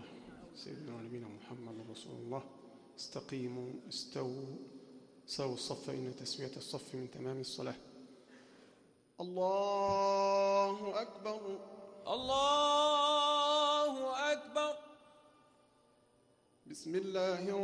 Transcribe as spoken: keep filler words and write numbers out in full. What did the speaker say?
سيدنا ونبينا محمد رسول الله. استقيموا استووا سووا الصف، إن تسوية الصف من تمام الصلاة. الله أكبر. الله أكبر. بسم الله